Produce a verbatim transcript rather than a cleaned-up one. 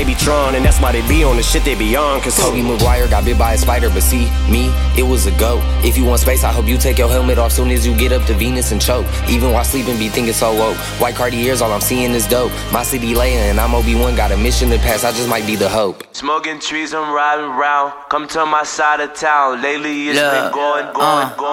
they be Tron, and that's why they be on the shit they be on. Cause Tobey Maguire got bit by a spider, but see, me, it was a goat. If you want space, I hope you take your helmet off soon as you get up to Venus and choke. Even while sleeping, be thinking so woke. White Cartiers, all I'm seeing is dope. My city Leia and I'm Obi-Wan, got a mission to pass, I just might be the hope. Smoking trees, I'm riding round. Come to my side of town. Lately it's yeah. been going, going, uh, going.